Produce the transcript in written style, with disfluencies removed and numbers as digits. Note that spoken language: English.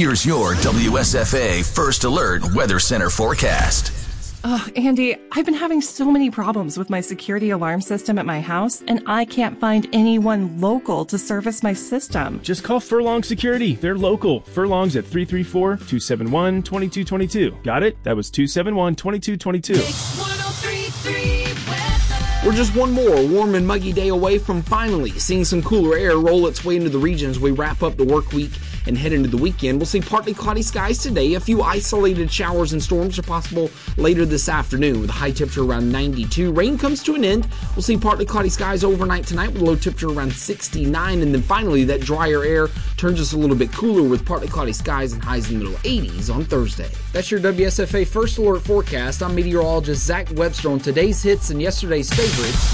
Here's your WSFA First Alert Weather Center forecast. Andy, I've been having so many problems with my security alarm system at my house, and I can't find anyone local to service my system. Just call Furlong Security. They're local. Furlong's at 334-271-2222. Got it? That was 271-2222. We're just one more warm and muggy day away from finally seeing some cooler air roll its way into the region as we wrap up the work week and head into the weekend. We'll see partly cloudy skies today. A few isolated showers and storms are possible later this afternoon with a high temperature around 92. Rain comes to an end. We'll see partly cloudy skies overnight tonight with a low temperature around 69. And then finally, that drier air turns us a little bit cooler with partly cloudy skies and highs in the middle 80s on Thursday. That's your WSFA First Alert forecast. I'm meteorologist Zach Webster on today's hits and yesterday's favorites.